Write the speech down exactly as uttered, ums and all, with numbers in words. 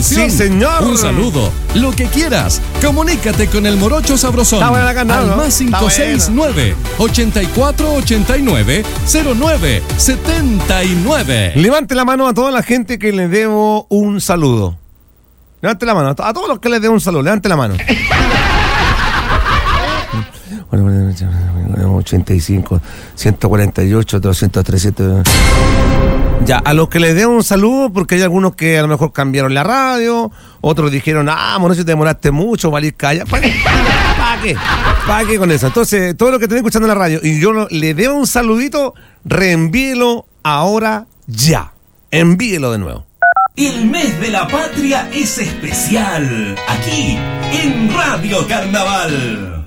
diversión. Sí, señor. Un saludo, lo que quieras. Comunícate con el Morocho Sabrosón. Está buena la canal, al ¿no? más cinco seis nueve, ochenta y cuatro ochenta y nueve, cero nueve setenta y nueve. Levante la mano a toda la gente que le debo un saludo. Levante la mano, a todos los que les debo un saludo, levante la mano. ochenta y cinco, ciento cuarenta y ocho, doscientos tres, ciento... Ya, a los que les debo un saludo, porque hay algunos que a lo mejor cambiaron la radio, otros dijeron, ah, Mauricio, te demoraste mucho, valís calla. ¿Para qué? ¿Para qué? ¿Para qué con eso? Entonces, todo lo que estén escuchando en la radio y yo no, le debo un saludito, reenvíelo ahora ya. Envíelo de nuevo. El mes de la patria es especial, aquí en Radio Carnaval.